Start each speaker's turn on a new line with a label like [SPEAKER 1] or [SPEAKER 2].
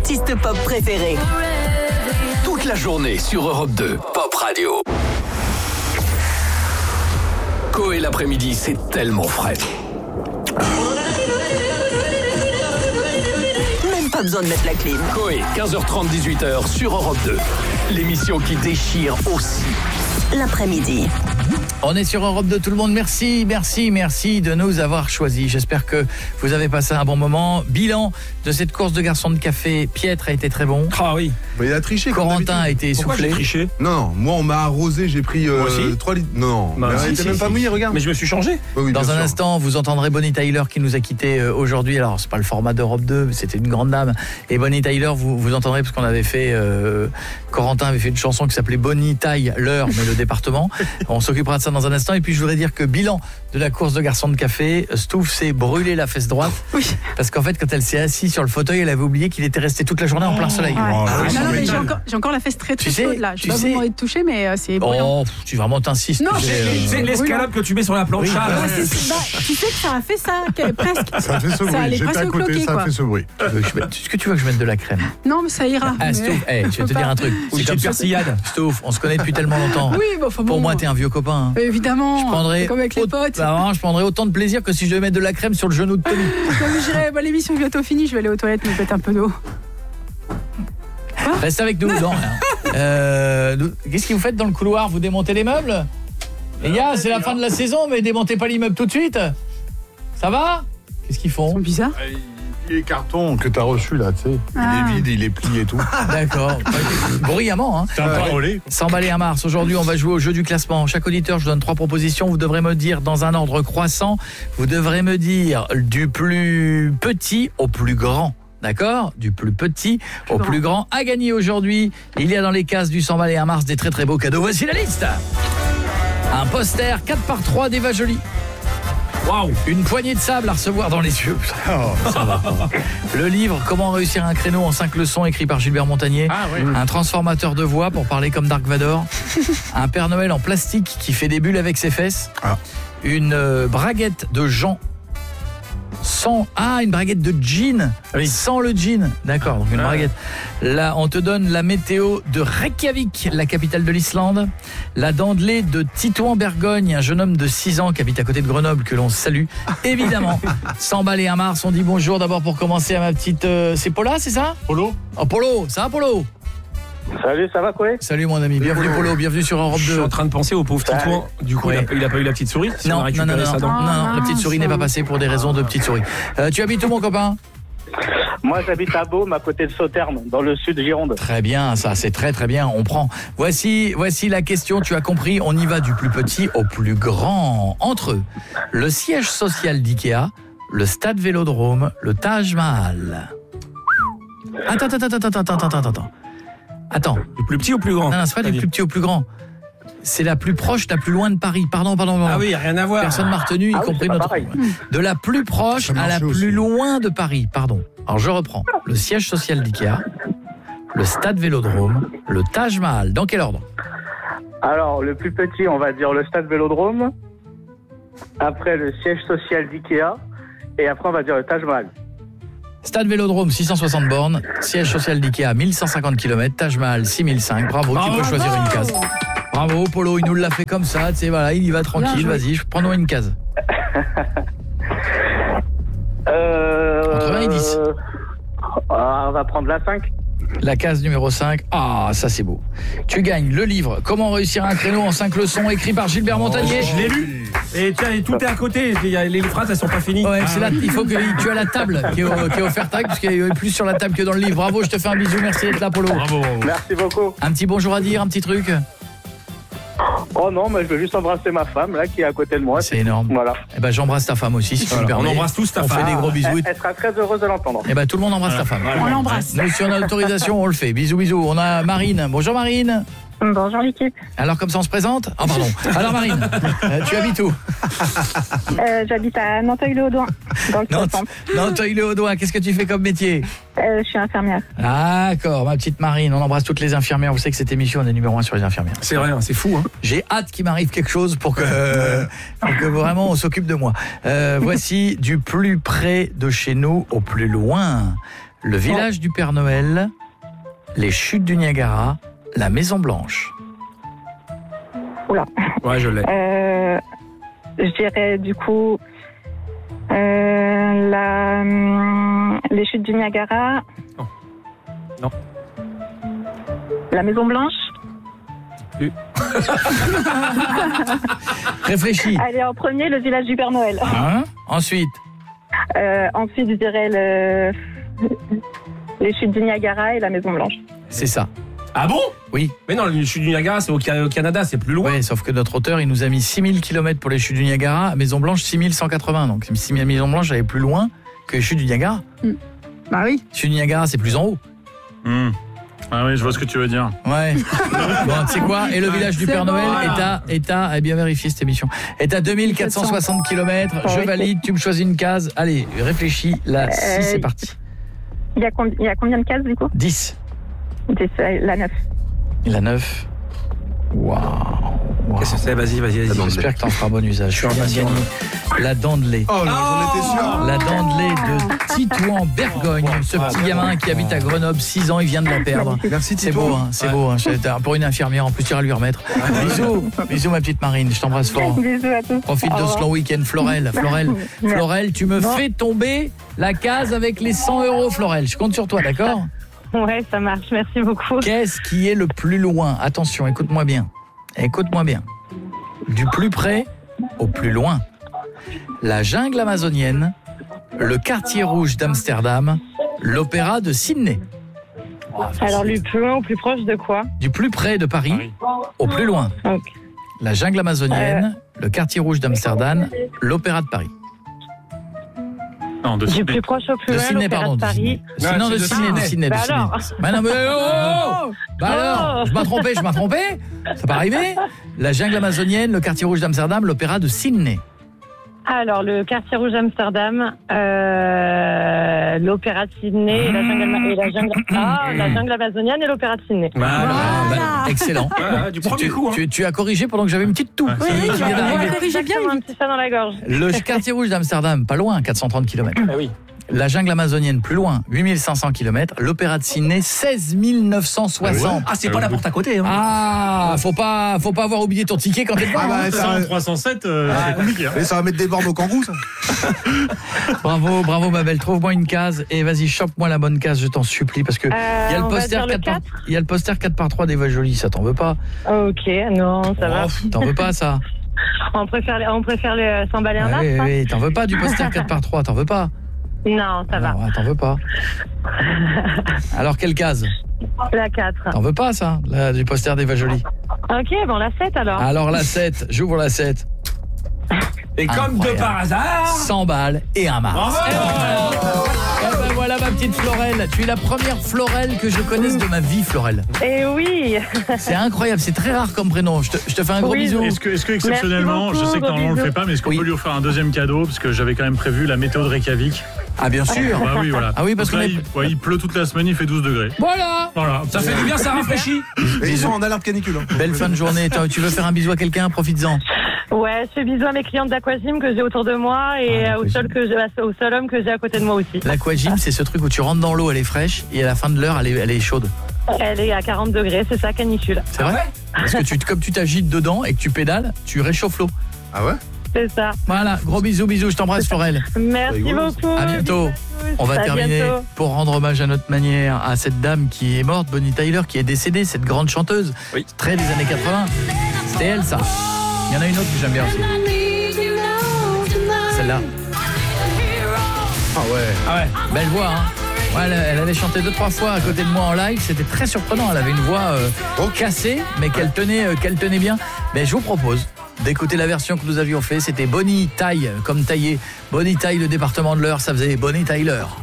[SPEAKER 1] artistes pop préférés.
[SPEAKER 2] Toute la journée sur Europe 2, Pop Radio. Coé l'après-midi, c'est tellement frais.
[SPEAKER 1] Même pas besoin de mettre la clim.
[SPEAKER 2] Coé, 15h30, 18h sur Europe 2. L'émission qui déchire aussi.
[SPEAKER 1] L'après-midi.
[SPEAKER 3] On est sur Europe 2, tout le monde. Merci de nous avoir choisis. J'espère que vous avez passé un bon moment. Bilan de cette course de garçons de café. Pietre a été très bon.
[SPEAKER 4] Ah oui.
[SPEAKER 5] Mais il a triché.
[SPEAKER 3] Corentin a été
[SPEAKER 4] Pourquoi
[SPEAKER 3] essoufflé.
[SPEAKER 4] j'ai triché?
[SPEAKER 5] Non, moi on m'a arrosé, j'ai pris 3 litres. Non,
[SPEAKER 4] Bah,
[SPEAKER 5] mais t'es même pas mouillé, regarde.
[SPEAKER 4] Mais je me suis changé.
[SPEAKER 5] Oui,
[SPEAKER 3] Dans
[SPEAKER 5] bien
[SPEAKER 3] un
[SPEAKER 5] sûr.
[SPEAKER 3] instant, vous entendrez Bonnie Tyler qui nous a quittés aujourd'hui. Alors, c'est pas le format d'Europe 2, mais c'était une grande dame. Et Bonnie Tyler, vous entendrez parce qu'on avait fait... Corentin avait fait une chanson qui s'appelait Bonnie Tyler, mais le département. On s'occupera de ça dans un instant. Et puis, je voudrais dire que bilan de la course de garçons de café, Stouff s'est brûlé la fesse droite.
[SPEAKER 6] Oui.
[SPEAKER 3] Parce qu'en fait, quand elle s'est assise sur le fauteuil, elle avait oublié qu'il était resté toute la journée en plein soleil.
[SPEAKER 6] Ouais.
[SPEAKER 5] Oh, là,
[SPEAKER 6] Non, mais
[SPEAKER 5] ça
[SPEAKER 6] j'ai encore la fesse très
[SPEAKER 3] Tu sais,
[SPEAKER 6] chaude là. Je
[SPEAKER 3] tu
[SPEAKER 6] vais pas
[SPEAKER 3] sais-
[SPEAKER 6] vous demander de toucher, mais c'est brûlant.
[SPEAKER 3] Oh, tu vraiment t'insistes.
[SPEAKER 6] Non,
[SPEAKER 3] tu sais,
[SPEAKER 4] C'est l'escalade que tu mets sur la planche.
[SPEAKER 3] Oui.
[SPEAKER 4] Ah,
[SPEAKER 6] Bah,
[SPEAKER 4] ouais.
[SPEAKER 6] tu sais que ça a fait ça, presque.
[SPEAKER 5] Ça fait ce
[SPEAKER 6] Ça
[SPEAKER 5] bruit.
[SPEAKER 6] allait
[SPEAKER 5] J'étais
[SPEAKER 6] presque
[SPEAKER 5] à
[SPEAKER 6] au
[SPEAKER 5] côté,
[SPEAKER 6] cloquet,
[SPEAKER 5] ça a
[SPEAKER 6] quoi.
[SPEAKER 5] fait ce bruit.
[SPEAKER 3] Est-ce que tu veux que je mette de la crème?
[SPEAKER 6] Non, mais ça ira.
[SPEAKER 3] Ah,
[SPEAKER 6] Mais-
[SPEAKER 3] Stouff, je vais te
[SPEAKER 6] peux
[SPEAKER 3] dire
[SPEAKER 6] pas.
[SPEAKER 3] un truc.
[SPEAKER 4] Ou
[SPEAKER 3] C'est
[SPEAKER 4] une
[SPEAKER 3] comme
[SPEAKER 4] petite
[SPEAKER 3] ça.
[SPEAKER 4] persillade.
[SPEAKER 3] Stouff, on se connaît depuis tellement longtemps.
[SPEAKER 6] Oui, bah, enfin bon.
[SPEAKER 3] Pour moi, t'es un vieux copain. hein.
[SPEAKER 6] Évidemment.
[SPEAKER 3] Je prendrais
[SPEAKER 6] C'est comme avec les potes.
[SPEAKER 3] je prendrais autant de plaisir que si je devais mettre de la crème sur le genou de Tony.
[SPEAKER 6] Comme je dirais, bah, l'émission est bientôt finie, je vais aller aux toilettes, me mettre un peu d'eau.
[SPEAKER 3] Reste avec nous. Non, rien. Qu'est-ce que vous faites dans le couloir? Vous démontez les meubles? Les gars, c'est la fin de la saison, mais démontez pas l'immeuble tout de suite. Ça va? Qu'est-ce qu'ils font?
[SPEAKER 6] C'est bizarre.
[SPEAKER 5] Les cartons que t'as reçus là, tu sais,
[SPEAKER 6] Ah.
[SPEAKER 5] il est vide, il est plié et tout.
[SPEAKER 3] D'accord. Brillamment, hein.
[SPEAKER 5] T'as un relais.
[SPEAKER 3] S'emballer un mars. Aujourd'hui, on va jouer au jeu du classement. Chaque auditeur, je vous donne 3 propositions. Vous devrez me dire dans un ordre croissant. Vous devrez me dire du plus petit au plus grand. D'accord? Du plus petit au plus grand. À gagner aujourd'hui, il y a dans les cases du s'emballer un mars des très très beaux cadeaux. Voici la liste. Un poster 4x3 d'Eva Jolie. Waouh, une poignée de sable à recevoir dans les yeux. Ça va pas. Le livre Comment réussir un créneau en 5 leçons écrit par Gilbert Montagnier.
[SPEAKER 4] Ah ouais.
[SPEAKER 3] Un transformateur de voix pour parler comme Dark Vador. Un Père Noël en plastique qui fait des bulles avec ses fesses.
[SPEAKER 5] Ah.
[SPEAKER 3] Une braguette de Jean sans... Ah, une braguette de gin.
[SPEAKER 4] Oui.
[SPEAKER 3] Sans le gin. D'accord, donc une
[SPEAKER 4] Ah.
[SPEAKER 3] braguette. Là, on te donne la météo de Reykjavik, la capitale de l'Islande. La dentelée de Tito en Bergogne, un jeune homme de 6 ans qui habite à côté de Grenoble, que l'on salue. Évidemment, s'emballer un mars, on dit bonjour d'abord pour commencer à ma petite... c'est Paula, c'est ça?
[SPEAKER 5] Polo.
[SPEAKER 3] Oh, Polo, ça va Polo?
[SPEAKER 7] Salut, ça va quoi?
[SPEAKER 3] Salut mon ami, bienvenue Polo, bienvenue sur Europe
[SPEAKER 4] Je suis
[SPEAKER 3] 2.
[SPEAKER 4] en train de penser au pauvre Titouan. Du coup,
[SPEAKER 3] Ouais.
[SPEAKER 4] il a pas eu la petite souris. Si on a
[SPEAKER 3] Non,
[SPEAKER 4] récupéré sa dent.
[SPEAKER 3] non, la petite souris n'est pas passée pour des raisons de petite souris. Tu habites où mon copain?
[SPEAKER 7] Moi, j'habite à Beaume, à côté de Sauternes, dans le sud Gironde.
[SPEAKER 3] Très bien, ça c'est très très bien, on prend. Voici la question, tu as compris, on y va du plus petit au plus grand. Entre eux, le siège social d'Ikea, le stade Vélodrome, le Taj Mahal. Attends.
[SPEAKER 4] Du plus petit au plus grand?
[SPEAKER 3] Non, c'est pas du plus petit au plus grand. C'est la plus proche, la plus loin de Paris. Pardon.
[SPEAKER 4] Ah oui, rien à voir.
[SPEAKER 3] Personne m'a retenu, y
[SPEAKER 7] Ah oui,
[SPEAKER 3] compris
[SPEAKER 7] c'est pas
[SPEAKER 3] notre...
[SPEAKER 7] pareil.
[SPEAKER 3] De la plus proche
[SPEAKER 5] Ça
[SPEAKER 3] à la
[SPEAKER 5] marchait
[SPEAKER 3] plus
[SPEAKER 5] aussi.
[SPEAKER 3] loin de Paris, pardon. Alors je reprends. Le siège social d'Ikea, le stade Vélodrome, le Taj Mahal. Dans quel ordre?
[SPEAKER 7] Alors, le plus petit, on va dire le stade Vélodrome. Après, le siège social d'Ikea. Et après, on va dire le Taj Mahal.
[SPEAKER 3] Stade Vélodrome, 660 bornes. Siège social d'Ikea, 1150 km. Taj Mahal, 6005. Bravo, tu peux choisir une case. Bravo, Polo, il nous l'a fait comme ça. Tu sais, voilà, il y va tranquille.
[SPEAKER 6] Bien joué.
[SPEAKER 3] Vas-y, prends-nous une case. Entre 20 et 10.
[SPEAKER 7] On va prendre la 5.
[SPEAKER 3] La case numéro 5. Ah, ça c'est beau. Tu gagnes le livre Comment réussir un créneau en 5 leçons écrit par Gilbert Montagnier.
[SPEAKER 4] Je l'ai lu. Et tiens, et tout est à côté. Les phrases, elles sont pas finies.
[SPEAKER 3] Ouais, c'est là, il faut que tu as la table qui est offerte avec, parce qu'il y a plus sur la table que dans le livre. Bravo, je te fais un bisou, merci d'être là, Polo.
[SPEAKER 4] Bravo.
[SPEAKER 7] Merci beaucoup.
[SPEAKER 3] Un petit bonjour à dire, un petit truc.
[SPEAKER 7] Oh non, mais je veux juste embrasser ma femme, là, qui est à côté de moi.
[SPEAKER 3] C'est énorme.
[SPEAKER 7] Voilà.
[SPEAKER 3] Eh ben, j'embrasse ta femme aussi, si tu me
[SPEAKER 4] Voilà,
[SPEAKER 3] permets.
[SPEAKER 4] on embrasse tous ta
[SPEAKER 3] On
[SPEAKER 4] femme.
[SPEAKER 3] fait des gros bisous.
[SPEAKER 7] Elle sera très heureuse de l'entendre.
[SPEAKER 3] Eh ben, tout le monde embrasse ta femme.
[SPEAKER 6] On l'embrasse.
[SPEAKER 3] Nous, si on a l'autorisation, on le fait. Bisous, bisous. On a Marine. Bonjour Marine.
[SPEAKER 8] Bonjour l'équipe.
[SPEAKER 3] Alors comme ça on se présente? Ah pardon. Alors Marine, tu habites où?
[SPEAKER 8] J'habite à Nanteuil-le-Haudouin, dans le 60.
[SPEAKER 3] Nanteuil-le-Haudouin, qu'est-ce que tu fais comme métier?
[SPEAKER 8] Je suis infirmière.
[SPEAKER 3] D'accord, ma petite Marine, on embrasse toutes les infirmières. Vous savez que cette émission, on est numéro 1 sur les infirmières.
[SPEAKER 4] C'est vrai, c'est fou. Hein.
[SPEAKER 3] J'ai hâte qu'il m'arrive quelque chose pour que vraiment on s'occupe de moi. Voici du plus près de chez nous au plus loin. le village du Père Noël, les chutes du Niagara, la Maison Blanche.
[SPEAKER 8] Oula.
[SPEAKER 4] Ouais, je l'ai.
[SPEAKER 8] Je dirais du coup les chutes du Niagara.
[SPEAKER 4] Non. Non.
[SPEAKER 8] La Maison Blanche.
[SPEAKER 3] Réfléchis.
[SPEAKER 8] Allez, en premier, le village du Père Noël.
[SPEAKER 3] Hein? Ensuite,
[SPEAKER 8] Ensuite, je dirais les chutes du Niagara et la Maison Blanche.
[SPEAKER 3] c'est ça.
[SPEAKER 4] Ah bon?
[SPEAKER 3] Oui.
[SPEAKER 4] Mais non, les chutes du Niagara, c'est au Canada, c'est plus loin.
[SPEAKER 3] Ouais, sauf que notre auteur, il nous a mis 6000 km pour les chutes du Niagara, à Maison Blanche 6180. Donc si Maison Blanche allait plus loin que les chutes du Niagara.
[SPEAKER 6] Bah oui.
[SPEAKER 3] Les chutes du Niagara, c'est plus en haut.
[SPEAKER 9] Ah oui, je vois ce que tu veux dire.
[SPEAKER 3] Ouais. Bon, tu sais quoi? Et le village du
[SPEAKER 6] C'est
[SPEAKER 3] Père
[SPEAKER 6] bon.
[SPEAKER 3] Noël est à bien vérifier cette émission. Est à 2460 km. Je valide, tu me choisis une case. Allez, réfléchis. Là, 6, c'est parti.
[SPEAKER 8] Il y a combien de cases du coup?
[SPEAKER 3] 10.
[SPEAKER 8] La 9.
[SPEAKER 3] Et la 9. Waouh.
[SPEAKER 4] Qu'est-ce que c'est? Vas-y.
[SPEAKER 3] J'espère que t'en feras bon usage. Je viens de gagner la dent de lait.
[SPEAKER 5] Oh là, j'en étais sûr.
[SPEAKER 3] La dent de lait de Titouan Bergogne. Ce petit gamin qui habite à Grenoble, 6 ans, il vient de la perdre.
[SPEAKER 5] Merci
[SPEAKER 3] C'est
[SPEAKER 5] Tito.
[SPEAKER 3] beau, hein, c'est beau. Hein. Pour une infirmière, en plus, tu iras lui remettre. Bisous ma petite Marine, je t'embrasse fort.
[SPEAKER 8] Bisous à tous.
[SPEAKER 3] Profite
[SPEAKER 8] Au
[SPEAKER 3] de
[SPEAKER 8] revoir.
[SPEAKER 3] ce long week-end. Florel, tu me fais tomber la case avec les 100 €, Florel. Je compte sur toi, d'accord?
[SPEAKER 8] Ouais, ça marche. Merci beaucoup.
[SPEAKER 3] Qu'est-ce qui est le plus loin? Attention, écoute-moi bien. Écoute-moi bien. Du plus près au plus loin. La jungle amazonienne, le quartier rouge d'Amsterdam, l'opéra de Sydney.
[SPEAKER 8] Alors, le plus loin ou plus proche de quoi?
[SPEAKER 3] Du plus près de Paris au plus loin.
[SPEAKER 8] Ok.
[SPEAKER 3] La jungle amazonienne, le quartier rouge d'Amsterdam, l'opéra de Paris.
[SPEAKER 9] Non, de
[SPEAKER 8] Du
[SPEAKER 9] Sydney.
[SPEAKER 8] plus proche au plus
[SPEAKER 3] De
[SPEAKER 8] loin,
[SPEAKER 3] Sydney,
[SPEAKER 8] l'Opéra
[SPEAKER 3] pardon.
[SPEAKER 8] de Paris.
[SPEAKER 3] Non, de Sydney.
[SPEAKER 8] Bah alors.
[SPEAKER 3] Bah non, mais Bah alors, je m'as trompé. Ça peut arriver. La jungle amazonienne, le quartier rouge d'Amsterdam, l'opéra de Sydney.
[SPEAKER 8] Alors, le quartier rouge d'Amsterdam, l'opéra de Sydney et la jungle amazonienne et l'opéra de Sydney.
[SPEAKER 3] Bah, excellent.
[SPEAKER 4] Du premier coup. Hein.
[SPEAKER 3] Tu as corrigé pendant que j'avais une petite toux.
[SPEAKER 9] Ouais.
[SPEAKER 3] qui vient d'arriver.
[SPEAKER 6] Corrigez bien.
[SPEAKER 8] Un petit ça dans la gorge.
[SPEAKER 3] Le quartier rouge d'Amsterdam, pas loin, 430 km.
[SPEAKER 4] Ah oui.
[SPEAKER 3] La jungle amazonienne, plus loin, 8500 km. L'opéra de Sydney, 16 960.
[SPEAKER 4] Ah, c'est pas la porte à côté. Hein.
[SPEAKER 3] Ah, faut pas avoir oublié ton ticket quand t'es dedans.
[SPEAKER 5] Ah bah,
[SPEAKER 3] hein.
[SPEAKER 5] ça,
[SPEAKER 9] 307, c'est compliqué. Hein.
[SPEAKER 5] mais ça va mettre des bornes au kangou, ça.
[SPEAKER 3] Bravo ma belle, trouve-moi une case et vas-y, chope-moi la bonne case, je t'en supplie, parce que il y a le
[SPEAKER 8] on va
[SPEAKER 3] poster
[SPEAKER 8] dire le
[SPEAKER 3] 4 par,
[SPEAKER 8] 4.
[SPEAKER 3] il y a le poster 4x3 d'Eva Jolie, ça t'en veut pas?
[SPEAKER 8] Ok, non, ça va.
[SPEAKER 3] T'en veux pas ça?
[SPEAKER 8] On préfère s'emballer un
[SPEAKER 3] Oui,
[SPEAKER 8] as,
[SPEAKER 3] oui, t'en veux pas du poster 4x3, t'en veux pas?
[SPEAKER 8] Non, ça va.
[SPEAKER 3] Alors, t'en veux pas? Alors quelle case?
[SPEAKER 8] La 4.
[SPEAKER 3] T'en veux pas ça, là, du poster d'Eva Jolie?
[SPEAKER 8] Ok, bon, la 7 alors.
[SPEAKER 3] Alors la 7, j'ouvre la 7.
[SPEAKER 4] Et comme de
[SPEAKER 3] Incroyable.
[SPEAKER 4] par hasard.
[SPEAKER 3] 100 balles et un Mars.
[SPEAKER 4] Bravo.
[SPEAKER 3] Et ben voilà ma petite Florelle. Tu es la première Florelle que je connaisse de ma vie, Florelle.
[SPEAKER 8] Et oui.
[SPEAKER 3] C'est incroyable, c'est très rare comme prénom. Je te fais un gros
[SPEAKER 8] Oui,
[SPEAKER 3] bisou.
[SPEAKER 9] Est-ce que exceptionnellement,
[SPEAKER 8] Merci
[SPEAKER 9] je sais que
[SPEAKER 8] beaucoup,
[SPEAKER 9] normalement on le
[SPEAKER 8] gros
[SPEAKER 9] fait pas, mais est-ce qu'on
[SPEAKER 3] Oui.
[SPEAKER 9] peut lui offrir un deuxième cadeau? Parce que j'avais quand même prévu la météo de Reykjavik.
[SPEAKER 3] Ah bien sûr.
[SPEAKER 9] Bah oui, voilà.
[SPEAKER 3] Ah oui, parce
[SPEAKER 9] Donc là,
[SPEAKER 3] qu'on est-
[SPEAKER 9] il pleut toute la semaine, il fait 12 degrés.
[SPEAKER 3] Voilà.
[SPEAKER 9] Voilà.
[SPEAKER 4] Ça fait du bien, ça rafraîchit.
[SPEAKER 5] Et ils sont en alerte canicule. Hein.
[SPEAKER 3] Belle fin de journée. Tu veux faire un bisou à quelqu'un? Profites-en.
[SPEAKER 8] Ouais, je fais bisous à mes clientes d'Aquagym que j'ai autour de moi et
[SPEAKER 3] Ah,
[SPEAKER 8] au seul homme que j'ai à côté de moi aussi.
[SPEAKER 3] L'aquagym, c'est ce truc où tu rentres dans l'eau, elle est fraîche, et à la fin de l'heure, elle est chaude.
[SPEAKER 8] Elle est à 40 degrés, c'est ça, canicule.
[SPEAKER 3] C'est vrai? Parce que comme tu t'agites dedans et que tu pédales, tu réchauffes l'eau.
[SPEAKER 5] Ah ouais?
[SPEAKER 8] C'est ça.
[SPEAKER 3] Voilà, gros bisous, je t'embrasse Florelle.
[SPEAKER 8] Merci
[SPEAKER 5] rigolo,
[SPEAKER 8] beaucoup.
[SPEAKER 3] À bientôt.
[SPEAKER 8] Bisous à tous.
[SPEAKER 3] On va
[SPEAKER 8] À
[SPEAKER 3] terminer
[SPEAKER 8] bientôt.
[SPEAKER 3] pour rendre hommage à notre manière à cette dame qui est morte, Bonnie Tyler, qui est décédée, cette grande chanteuse,
[SPEAKER 4] Oui.
[SPEAKER 3] très des années 80. C'était elle, ça. Il y en a une autre que j'aime bien aussi. Celle-là.
[SPEAKER 5] Ah ouais.
[SPEAKER 4] Ah ouais.
[SPEAKER 3] Belle voix, hein. Ouais, elle avait chanté 2-3 fois à côté de moi en live, c'était très surprenant. Elle avait une voix cassée, mais qu'elle tenait bien. Mais je vous propose d'écouter la version que nous avions fait. C'était Bonnie Tyler, comme taillé. Bonnie Tyler, le département de l'Eure, ça faisait Bonnie Tyler.